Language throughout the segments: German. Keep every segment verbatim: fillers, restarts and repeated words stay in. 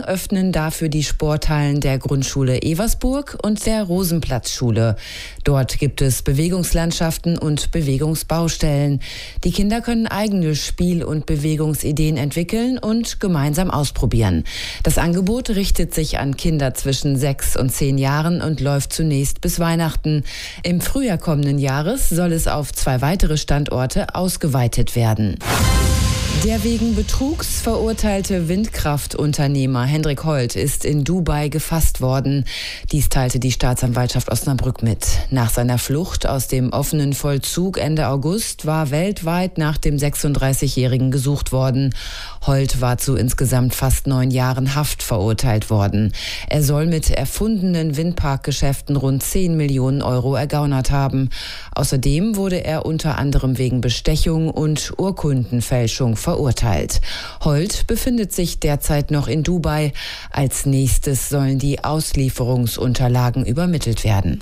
Morgen öffnen dafür die Sporthallen der Grundschule Eversburg und der Rosenplatzschule. Dort gibt es Bewegungslandschaften und Bewegungsbaustellen. Die Kinder können eigene Spiel- und Bewegungsideen entwickeln und gemeinsam ausprobieren. Das Angebot richtet sich an Kinder zwischen sechs und zehn Jahren und läuft zunächst bis Weihnachten. Im Frühjahr kommenden Jahres soll es auf zwei weitere Standorte ausgeweitet werden. Der wegen Betrugs verurteilte Windkraftunternehmer Hendrik Holt ist in Dubai gefasst worden. Dies teilte die Staatsanwaltschaft Osnabrück mit. Nach seiner Flucht aus dem offenen Vollzug Ende August war weltweit nach dem sechsunddreißigjährigen gesucht worden. Holt war zu insgesamt fast neun Jahren Haft verurteilt worden. Er soll mit erfundenen Windparkgeschäften rund zehn Millionen Euro ergaunert haben. Außerdem wurde er unter anderem wegen Bestechung und Urkundenfälschung verurteilt. Holt befindet sich derzeit noch in Dubai. Als nächstes sollen die Auslieferungsunterlagen übermittelt werden.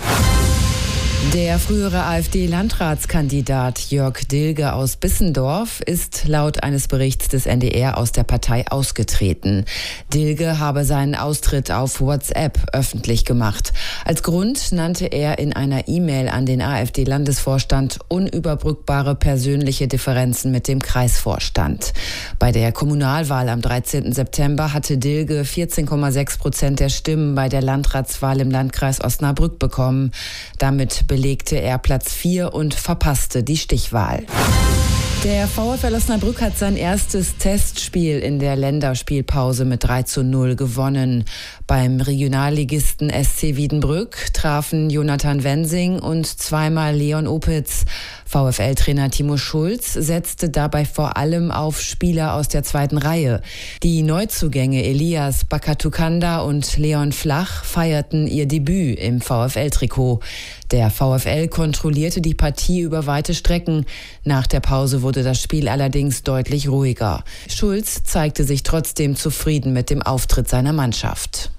Der frühere AfD-Landratskandidat Jörg Dilge aus Bissendorf ist laut eines Berichts des N D R aus der Partei ausgetreten. Dilge habe seinen Austritt auf WhatsApp öffentlich gemacht. Als Grund nannte er in einer E-Mail an den AfD-Landesvorstand unüberbrückbare persönliche Differenzen mit dem Kreisvorstand. Bei der Kommunalwahl am dreizehnten September hatte Dilge vierzehn Komma sechs Prozent der Stimmen bei der Landratswahl im Landkreis Osnabrück bekommen. Damit belegte er Platz vier und verpasste die Stichwahl. Der VfL Osnabrück hat sein erstes Testspiel in der Länderspielpause mit drei zu null gewonnen. Beim Regionalligisten S C Wiedenbrück trafen Jonathan Wensing und zweimal Leon Opitz. VfL-Trainer Timo Schulz setzte dabei vor allem auf Spieler aus der zweiten Reihe. Die Neuzugänge Elias Bakatukanda und Leon Flach feierten ihr Debüt im VfL-Trikot. Der VfL kontrollierte die Partie über weite Strecken. Nach der Pause wurde das Spiel allerdings deutlich ruhiger. Schulz zeigte sich trotzdem zufrieden mit dem Auftritt seiner Mannschaft.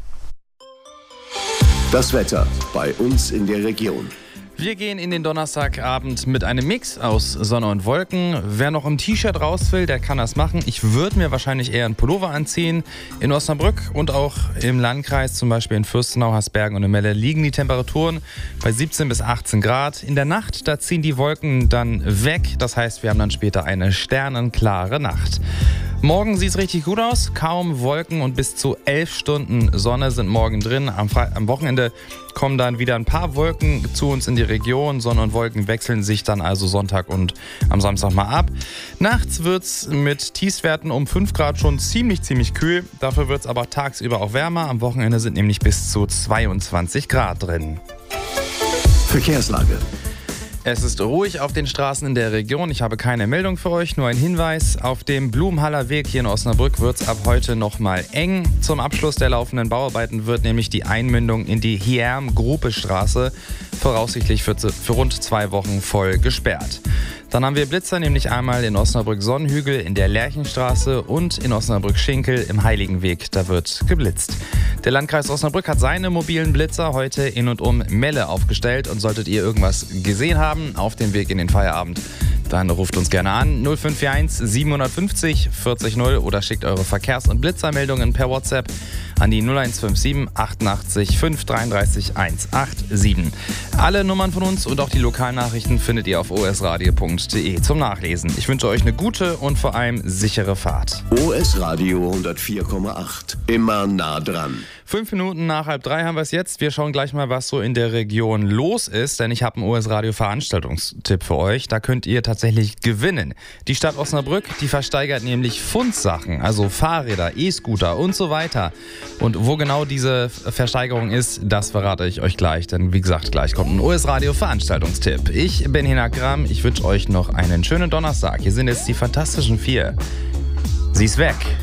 Das Wetter bei uns in der Region. Wir gehen in den Donnerstagabend mit einem Mix aus Sonne und Wolken. Wer noch im T-Shirt raus will, der kann das machen. Ich würde mir wahrscheinlich eher einen Pullover anziehen. In Osnabrück und auch im Landkreis, zum Beispiel in Fürstenau, Hasbergen und in Melle, liegen die Temperaturen bei siebzehn bis achtzehn Grad. In der Nacht, da ziehen die Wolken dann weg. Das heißt, wir haben dann später eine sternenklare Nacht. Morgen sieht es richtig gut aus. Kaum Wolken und bis zu elf Stunden Sonne sind morgen drin. Am, Fre- am Wochenende kommen dann wieder ein paar Wolken zu uns in die Region. Sonne und Wolken wechseln sich dann also Sonntag und am Samstag mal ab. Nachts wird es mit Tiefstwerten um fünf Grad schon ziemlich, ziemlich kühl. Dafür wird es aber tagsüber auch wärmer. Am Wochenende sind nämlich bis zu zweiundzwanzig Grad drin. Verkehrslage. Es ist ruhig auf den Straßen in der Region. Ich habe keine Meldung für euch, nur ein Hinweis. Auf dem Blumenhaller Weg hier in Osnabrück wird es ab heute noch mal eng. Zum Abschluss der laufenden Bauarbeiten wird nämlich die Einmündung in die Hierm-Gruppe-Straße voraussichtlich für, für rund zwei Wochen voll gesperrt. Dann haben wir Blitzer, nämlich einmal in Osnabrück-Sonnenhügel in der Lerchenstraße und in Osnabrück-Schinkel im Heiligenweg. Da wird geblitzt. Der Landkreis Osnabrück hat seine mobilen Blitzer heute in und um Melle aufgestellt. Und solltet ihr irgendwas gesehen haben auf dem Weg in den Feierabend, dann ruft uns gerne an null fünf vier eins sieben fünf null vierzig null oder schickt eure Verkehrs- und Blitzermeldungen per WhatsApp an die null eins fünf sieben achtundachtzig fünf dreiunddreißig hundertsiebenundachtzig. Alle Nummern von uns und auch die Lokalnachrichten findet ihr auf o s radio punkt d e zum Nachlesen. Ich wünsche euch eine gute und vor allem sichere Fahrt. O S Radio hundertvier Komma acht. Immer nah dran. Fünf Minuten nach halb drei haben wir es jetzt. Wir schauen gleich mal, was so in der Region los ist, denn ich habe einen O S Radio Veranstaltungstipp für euch. Da könnt ihr tatsächlich gewinnen. Die Stadt Osnabrück, die versteigert nämlich Fundsachen, also Fahrräder, E-Scooter und so weiter. Und wo genau diese Versteigerung ist, das verrate ich euch gleich, denn wie gesagt, gleich kommt ein O S Radio Veranstaltungstipp. Ich bin Hinak Gram, ich wünsche euch noch einen schönen Donnerstag. Hier sind jetzt die Fantastischen Vier. Sie ist weg.